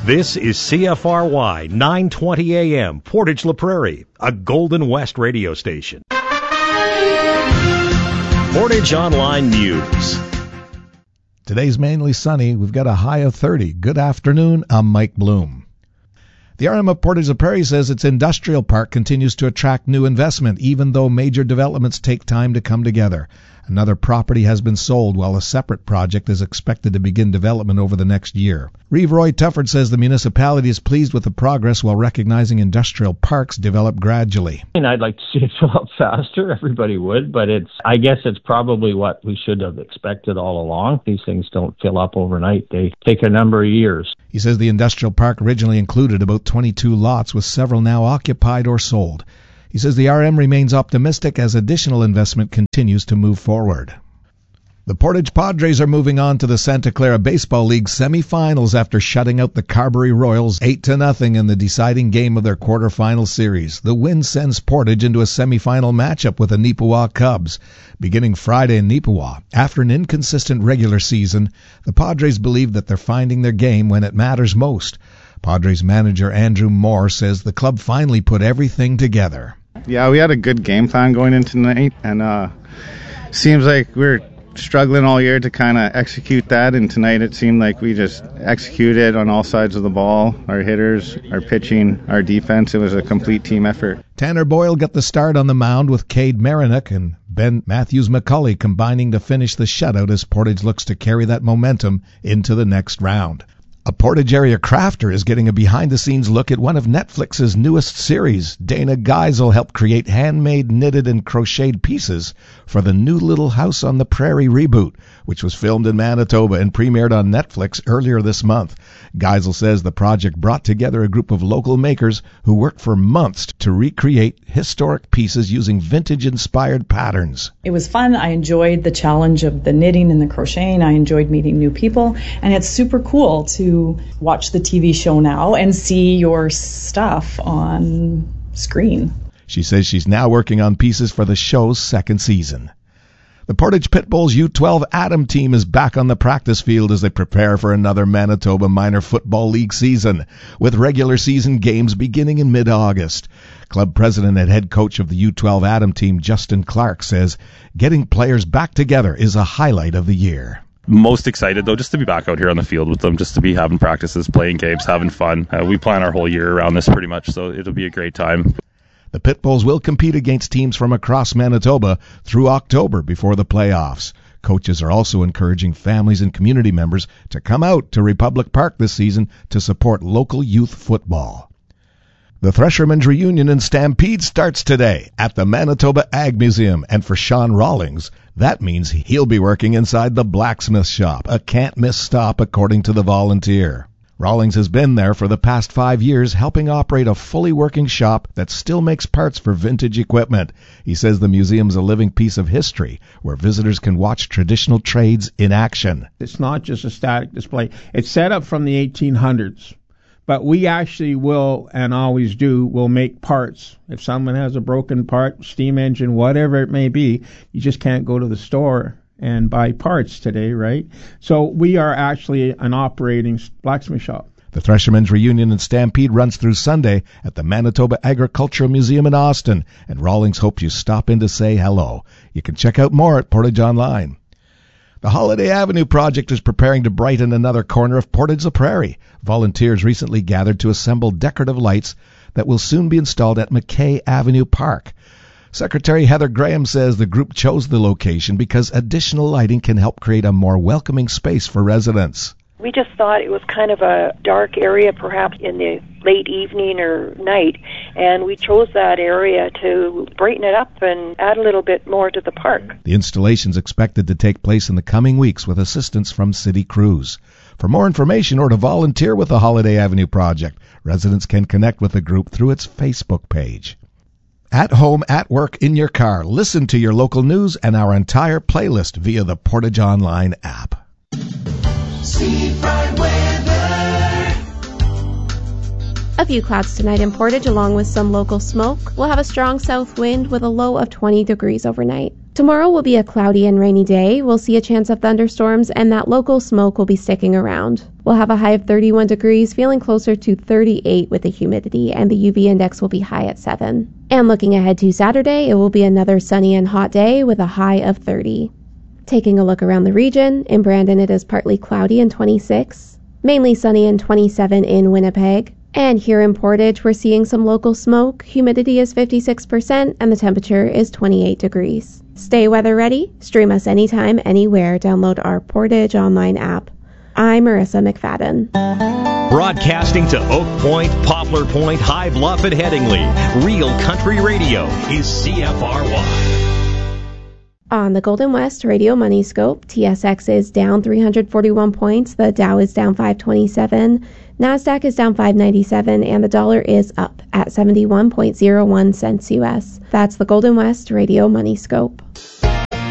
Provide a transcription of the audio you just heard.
This is CFRY 920 AM, Portage La Prairie, a Golden West radio station. Portage Online News. Today's mainly sunny. We've got a high of 30. Good afternoon. I'm Mike Bloom. The RM of Portage La Prairie says its industrial park continues to attract new investment, even though major developments take time to come together. Another property has been sold, while a separate project is expected to begin development over the next year. Reeve Roy Tufford says the municipality is pleased with the progress while recognizing industrial parks develop gradually. I'd like to see it fill up faster. Everybody would, but I guess it's probably what we should have expected all along. These things don't fill up overnight. They take a number of years. He says the industrial park originally included about 22 lots, with several now occupied or sold. He says the RM remains optimistic as additional investment continues to move forward. The Portage Padres are moving on to the Santa Clara Baseball League semifinals after shutting out the Carberry Royals 8-0 in the deciding game of their quarterfinal series. The win sends Portage into a semifinal matchup with the Neepawa Cubs. Beginning Friday in Neepawa, after an inconsistent regular season, the Padres believe that they're finding their game when it matters most. Padres manager Andrew Moore says the club finally put everything together. Yeah, we had a good game plan going into tonight, and seems like we're struggling all year to kind of execute that, and tonight it seemed like we just executed on all sides of the ball. Our hitters, our pitching, our defense. It was a complete team effort. Tanner Boyle got the start on the mound with Cade Marinick and Ben Matthews-McCulley combining to finish the shutout as Portage looks to carry that momentum into the next round. A Portage area crafter is getting a behind-the-scenes look at one of Netflix's newest series. Dana Geisel helped create handmade, knitted, and crocheted pieces for the new Little House on the Prairie reboot, which was filmed in Manitoba and premiered on Netflix earlier this month. Geisel says the project brought together a group of local makers who worked for months to recreate historic pieces using vintage-inspired patterns. It was fun. I enjoyed the challenge of the knitting and the crocheting. I enjoyed meeting new people, and it's super cool to watch the TV show now and see your stuff on screen. She says she's now working on pieces for the show's second season. The Portage Pitbulls U12 Atom team is back on the practice field as they prepare for another Manitoba Minor Football League season, with regular season games beginning in mid-August. Club president and head coach of the U12 Atom team, Justin Clark, says getting players back together is a highlight of the year. Most excited, though, just to be back out here on the field with them, just to be having practices, playing games, having fun. We plan our whole year around this pretty much, so it'll be a great time. The Pitbulls will compete against teams from across Manitoba through October before the playoffs. Coaches are also encouraging families and community members to come out to Republic Park this season to support local youth football. The Threshermen's Reunion in Stampede starts today at the Manitoba Ag Museum, and for Sean Rawlings, that means he'll be working inside the blacksmith shop, a can't-miss stop according to the Volunteer. Rawlings has been there for the past 5 years, helping operate a fully working shop that still makes parts for vintage equipment. He says the museum's a living piece of history where visitors can watch traditional trades in action. It's not just a static display. It's set up from the 1800s. But we actually will, and always do, will make parts. If someone has a broken part, steam engine, whatever it may be, you just can't go to the store and buy parts today, right? So we are actually an operating blacksmith shop. The Threshermen's Reunion in Stampede runs through Sunday at the Manitoba Agricultural Museum in Austin, and Rawlings hopes you stop in to say hello. You can check out more at Portage Online. The Holiday Avenue project is preparing to brighten another corner of Portage La Prairie. Volunteers recently gathered to assemble decorative lights that will soon be installed at McKay Avenue Park. Secretary Heather Graham says the group chose the location because additional lighting can help create a more welcoming space for residents. We just thought it was kind of a dark area, perhaps in the late evening or night, and we chose that area to brighten it up and add a little bit more to the park. The installation's expected to take place in the coming weeks with assistance from city crews. For more information or to volunteer with the Holiday Avenue project, residents can connect with the group through its Facebook page. At home, at work, in your car, listen to your local news and our entire playlist via the Portage Online app. Seafront weather. A few clouds tonight in Portage along with some local smoke. We'll have a strong south wind with a low of 20 degrees overnight. Tomorrow will be a cloudy and rainy day. We'll see a chance of thunderstorms and that local smoke will be sticking around. We'll have a high of 31 degrees, feeling closer to 38 with the humidity, and the UV index will be high at 7. And looking ahead to Saturday, it will be another sunny and hot day with a high of 30. Taking a look around the region, in Brandon it is partly cloudy and 26, mainly sunny and 27 in Winnipeg. And here in Portage, we're seeing some local smoke, humidity is 56%, and the temperature is 28 degrees. Stay weather ready, stream us anytime, anywhere, download our Portage online app. I'm Marissa McFadden. Broadcasting to Oak Point, Poplar Point, High Bluff, and Headingley. Real Country Radio is CFRY. On the Golden West Radio Money Scope, TSX is down 341 points, the Dow is down 527, NASDAQ is down 597, and the dollar is up at 71.01 cents U.S. That's the Golden West Radio Money Scope.